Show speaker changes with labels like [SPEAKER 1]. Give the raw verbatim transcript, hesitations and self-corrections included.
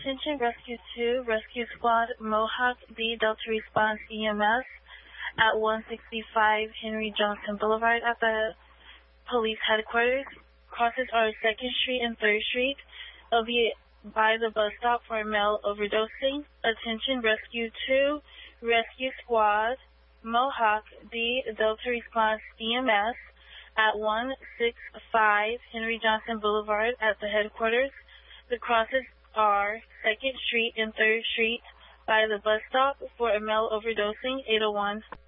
[SPEAKER 1] Attention Rescue two, Rescue Squad, Mohawk D, Delta Response E M S at one sixty-five Henry Johnson Boulevard at the police headquarters. Crosses are second Street and third Street. It'll be by the bus stop for a male overdosing. Attention Rescue two, Rescue Squad, Mohawk D, Delta Response E M S at one sixty-five Henry Johnson Boulevard at the headquarters. The crosses are second Street and third Street by the bus stop for a male overdosing, eight oh one.